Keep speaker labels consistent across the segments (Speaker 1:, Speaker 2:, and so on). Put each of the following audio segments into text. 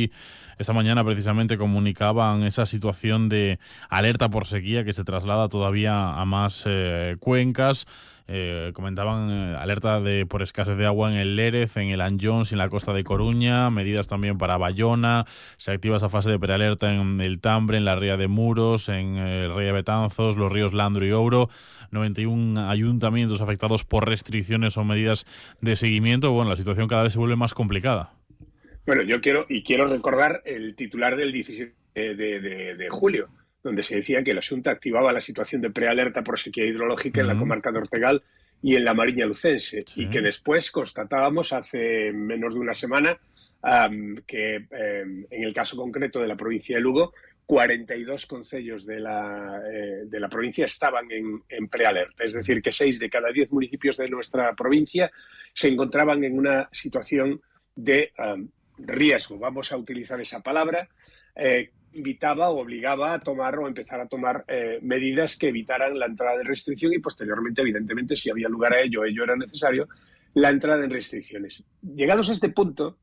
Speaker 1: allí esta mañana precisamente comunicaban esa situación de alerta por sequía que se traslada todavía a más cuencas. Comentaban alerta por escasez de agua en el Lérez, en el Anllóns y en la costa de Coruña, medidas también para Bayona, se activa esa fase de prealerta en el Tambre, en la ría de Muros, en el Ría de Betanzos, los ríos Landro y Ouro, 91 ayuntamientos afectados por restricciones o medidas de seguimiento. Bueno, la situación cada vez se vuelve más complicada.
Speaker 2: Bueno, yo quiero recordar el titular del 17 de julio, donde se decía que la Xunta activaba la situación de prealerta por sequía hidrológica en la comarca de Ortegal y en la Mariña Lucense, y que después constatábamos hace menos de una semana que en el caso concreto de la provincia de Lugo, 42 concellos de la provincia estaban en prealerta, es decir, que 6 de cada 10 municipios de nuestra provincia se encontraban en una situación de riesgo, vamos a utilizar esa palabra, invitaba o obligaba a tomar o empezar a tomar medidas que evitaran la entrada de restricción y posteriormente, evidentemente, si había lugar a ello era necesario, la entrada en restricciones. Llegados a este punto,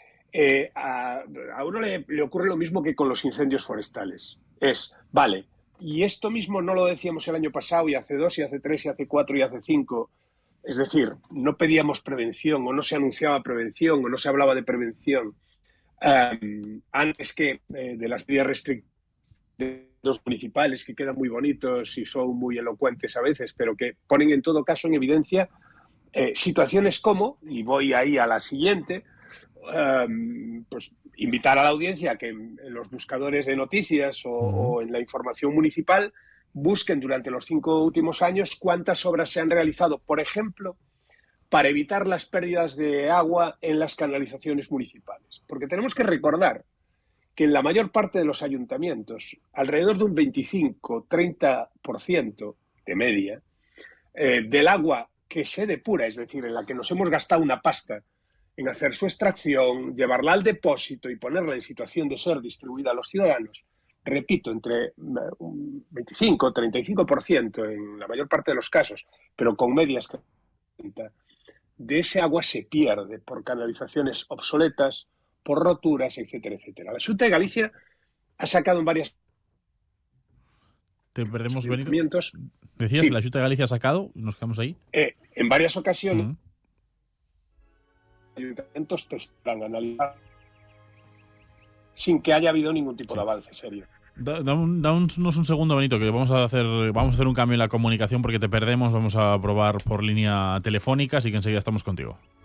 Speaker 2: a uno le ocurre lo mismo que con los incendios forestales. Vale, y esto mismo no lo decíamos el año pasado y hace 2 y hace 3 y hace 4 y hace 5. Es decir, no pedíamos prevención o no se anunciaba prevención o no se hablaba de prevención antes que de las medidas restrictivas de los municipales, que quedan muy bonitos y son muy elocuentes a veces, pero que ponen en todo caso en evidencia situaciones como, y voy ahí a la siguiente, pues invitar a la audiencia que en los buscadores de noticias o en la información municipal busquen durante los 5 últimos años cuántas obras se han realizado, por ejemplo, para evitar las pérdidas de agua en las canalizaciones municipales. Porque tenemos que recordar que en la mayor parte de los ayuntamientos, alrededor de un 25-30% de media, del agua que se depura, es decir, en la que nos hemos gastado una pasta en hacer su extracción, llevarla al depósito y ponerla en situación de ser distribuida a los ciudadanos, repito, entre un 25-35% en la mayor parte de los casos, pero con medias que de ese agua se pierde por canalizaciones obsoletas, por roturas, etcétera, etcétera. La Xunta de Galicia ha sacado en varias...
Speaker 1: Te perdemos, Benito.
Speaker 2: Decías,
Speaker 1: sí. La Xunta de Galicia ha sacado, nos quedamos ahí.
Speaker 2: En varias ocasiones, ayuntamientos testaran analizar sin que haya habido ningún tipo de avance serio.
Speaker 1: Danos un segundo, Benito, que vamos a hacer un cambio en la comunicación porque te perdemos. Vamos a probar por línea telefónica, así que enseguida estamos contigo.